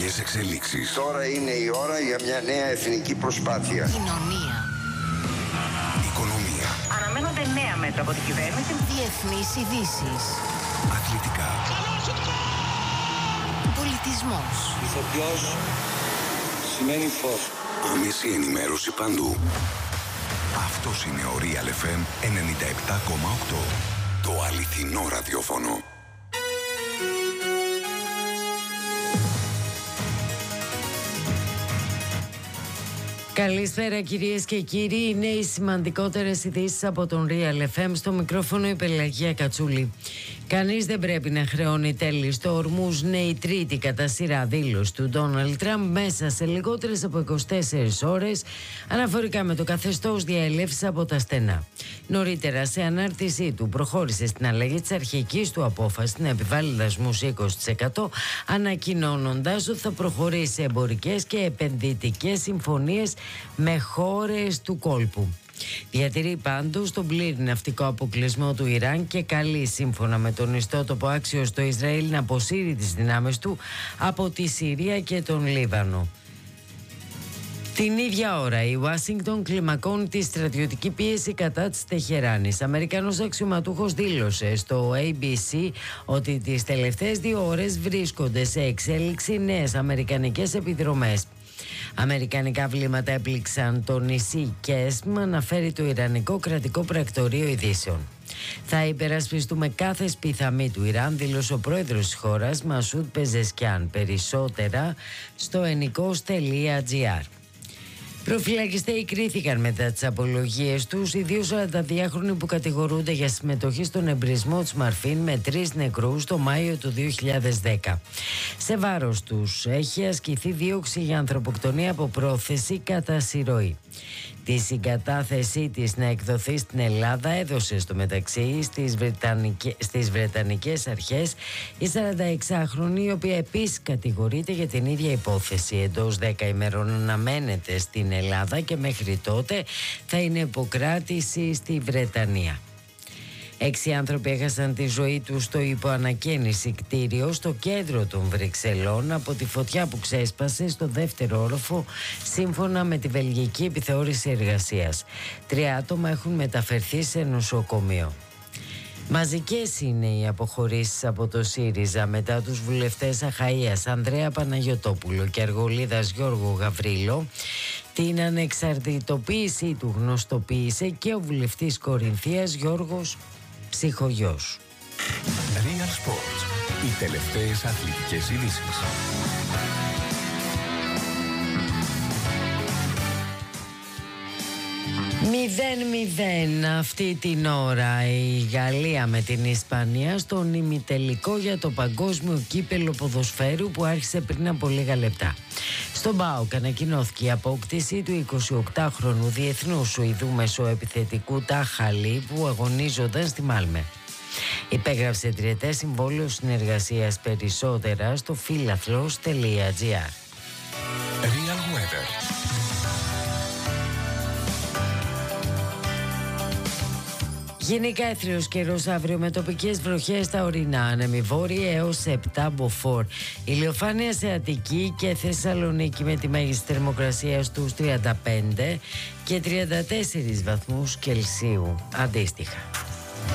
Πολιτικές εξελίξεις. Τώρα είναι η ώρα για μια νέα εθνική προσπάθεια. Κοινωνία. Οικονομία. Αναμένονται νέα μέτρα από την κυβέρνηση. Διεθνείς ειδήσεις. Αθλητικά. Πολιτισμός. Ηθοποιός σημαίνει φως. Άμεση ενημέρωση παντού. Αυτός είναι ο Real FM 97,8. Το αληθινό ραδιόφωνο. Καλησπέρα κυρίες και κύριοι, είναι οι σημαντικότερες ειδήσεις από τον Real FM. Στο μικρόφωνο η Πελαγία Κατσούλη. Κανείς δεν πρέπει να χρεώνει τέλη στο Ορμούζ, είναι η τρίτη κατά σειρά δήλωση του Ντόναλντ Τραμπ μέσα σε λιγότερες από 24 ώρες αναφορικά με το καθεστώς διαελεύσης από τα στενά. Νωρίτερα, σε ανάρτησή του, προχώρησε στην αλλαγή της αρχικής του απόφασης να επιβάλλει δασμούς 20%, ανακοινώνοντας ότι θα προχωρήσει σε εμπορικές και επενδυτικές συμφωνίες με χώρες του κόλπου. Διατηρεί πάντως τον πλήρη ναυτικό αποκλεισμό του Ιράν και καλεί, σύμφωνα με τον ιστότοπο Axios, το Ισραήλ να αποσύρει τις δυνάμεις του από τη Συρία και τον Λίβανο. Την ίδια ώρα η Ουάσιγκτον κλιμακώνει τη στρατιωτική πίεση κατά της Τεχεράνης. Αμερικανός αξιωματούχος δήλωσε στο ABC ότι τις τελευταίες 2 ώρες βρίσκονται σε εξέλιξη νέες αμερικανικές επιδρομές. Αμερικανικά βλήματα έπληξαν το νησί Κέσμ, αναφέρει το Ιρανικό Κρατικό Πρακτορείο Ειδήσεων. Θα υπερασπιστούμε κάθε σπιθαμή του Ιράν, δήλωσε ο πρόεδρος της χώρας, Μασούντ Πεζεσκιάν. Περισσότερα στο ενικός.gr. Προφυλακιστέοι κρίθηκαν μετά τις απολογίες τους οι 2 42χρονοι που κατηγορούνται για συμμετοχή στον εμπρισμό της Μαρφίν με 3 νεκρούς το Μάιο του 2010. Σε βάρος τους έχει ασκηθεί δίωξη για ανθρωποκτονία από πρόθεση κατά συρροή. Τη συγκατάθεσή της να εκδοθεί στην Ελλάδα έδωσε στο μεταξύ στις Βρετανικές αρχές η 46χρονη, η οποία επίσης κατηγορείται για την ίδια υπόθεση. Εντός 10 ημερών αναμένεται στην Ελλάδα και μέχρι τότε θα είναι υποκράτηση στη Βρετανία. 6 άνθρωποι έχασαν τη ζωή τους στο υποανακαίνιση κτίριο στο κέντρο των Βρυξελών από τη φωτιά που ξέσπασε στο 2ο όροφο, σύμφωνα με τη Βελγική Επιθεώρηση Εργασίας. 3 άτομα έχουν μεταφερθεί σε νοσοκομείο. Μαζικές είναι οι αποχωρήσεις από το ΣΥΡΙΖΑ μετά τους βουλευτές Αχαΐας Ανδρέα Παναγιωτόπουλο και Αργολίδας Γιώργο Γαβρίλο. Την ανεξαρτητοποίησή του γνωστοποίησε και ο βουλευτής Κορινθίας Γιώργος Ψυχογιός. Real Sports. Οι τελευταίες αθλητικές ειδήσεις. 0-0 αυτή την ώρα η Γαλλία με την Ισπανία στον ημιτελικό για το παγκόσμιο κύπελο ποδοσφαίρου που άρχισε πριν από λίγα λεπτά. Στον ΠΑΟΚ ανακοινώθηκε η απόκτηση του 28χρονου διεθνού Σουηδού μεσοεπιθετικού Ταχαλή που αγωνίζονταν στη Μάλμε. Υπέγραψε τριετές συμβόλαιο συνεργασίας. Περισσότερα στο philathlos.gr. Real Weather. Γενικά έθριος καιρός αύριο με τοπικές βροχές στα ορεινά, ανεμιβόρεια έως 7 μποφόρ. Ηλιοφάνεια σε Αττική και Θεσσαλονίκη με τη μέγιστη θερμοκρασία στους 35 και 34 βαθμούς Κελσίου αντίστοιχα.